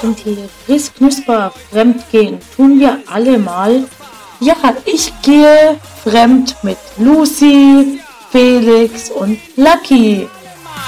zum Titel Friss Knusper fremd gehen tun wir alle mal. Ja, ich gehe fremd mit Lucy, Felix und Lucky.